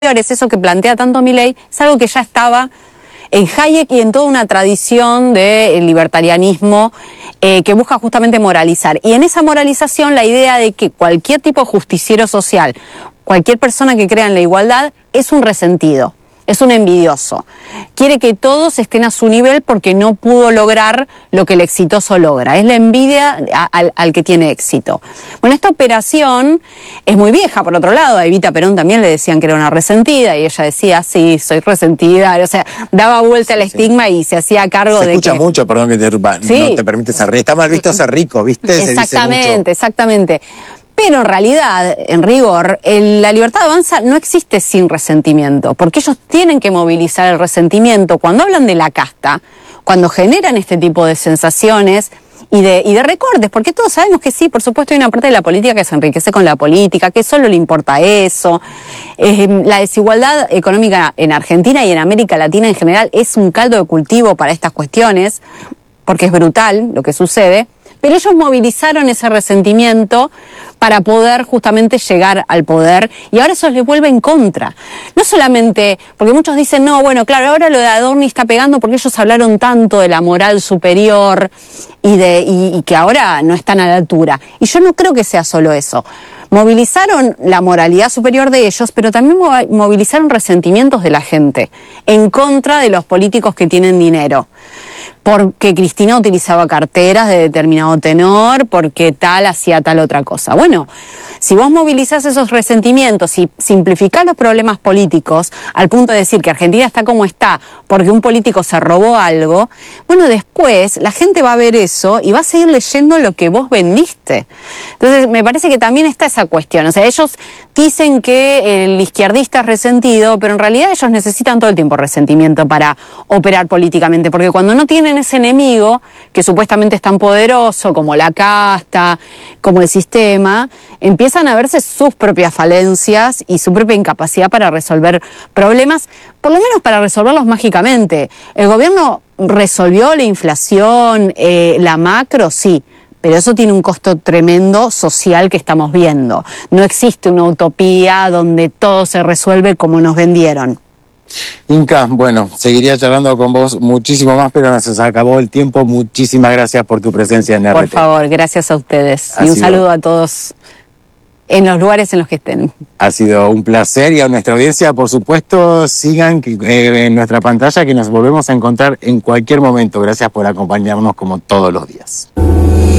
eso que plantea tanto Milei, es algo que ya estaba en Hayek y en toda una tradición del libertarianismo que busca justamente moralizar. Y en esa moralización la idea de que cualquier tipo de justiciero social, cualquier persona que crea en la igualdad, es un resentido, es un envidioso. Quiere que todos estén a su nivel porque no pudo lograr lo que el exitoso logra. Es la envidia al que tiene éxito. Bueno, esta operación es muy vieja, por otro lado. A Evita Perón también le decían que era una resentida y ella decía, sí, soy resentida. O sea, daba vuelta al estigma y se hacía cargo de que... Se escucha mucho, perdón que te interrumpa, sí. No te permite ser rico. Está mal visto ser rico, ¿viste? Exactamente, exactamente. Pero en realidad, en rigor, la libertad avanza no existe sin resentimiento, porque ellos tienen que movilizar el resentimiento. Cuando hablan de la casta, cuando generan este tipo de sensaciones y de recortes, porque todos sabemos que sí, por supuesto hay una parte de la política que se enriquece con la política, que solo le importa eso. La desigualdad económica en Argentina y en América Latina en general es un caldo de cultivo para estas cuestiones, porque es brutal lo que sucede. Pero ellos movilizaron ese resentimiento para poder justamente llegar al poder y ahora eso les vuelve en contra. No solamente, porque muchos dicen, no, bueno, claro, ahora lo de Adorni está pegando porque ellos hablaron tanto de la moral superior y que ahora no están a la altura. Y yo no creo que sea solo eso. Movilizaron la moralidad superior de ellos, pero también movilizaron resentimientos de la gente en contra de los políticos que tienen dinero. Porque Cristina utilizaba carteras de determinado tenor, porque tal hacía tal otra cosa. Bueno, si vos movilizás esos resentimientos y simplificás los problemas políticos al punto de decir que Argentina está como está porque un político se robó algo, bueno, después la gente va a ver eso y va a seguir leyendo lo que vos vendiste. Entonces, me parece que también está esa cuestión. O sea, ellos dicen que el izquierdista es resentido, pero en realidad ellos necesitan todo el tiempo resentimiento para operar políticamente, porque cuando no tienen ese enemigo que supuestamente es tan poderoso como la casta, como el sistema, empiezan a verse sus propias falencias y su propia incapacidad para resolver problemas, por lo menos para resolverlos mágicamente. El gobierno resolvió la inflación, la macro, sí, pero eso tiene un costo tremendo social que estamos viendo. No existe una utopía donde todo se resuelve como nos vendieron. Inka, bueno, seguiría charlando con vos muchísimo más, pero se nos acabó el tiempo. Muchísimas gracias por tu presencia en RT. Por favor, gracias a ustedes. Y un saludo a todos en los lugares en los que estén. Ha sido un placer y a nuestra audiencia, por supuesto, sigan en nuestra pantalla que nos volvemos a encontrar en cualquier momento. Gracias por acompañarnos como todos los días.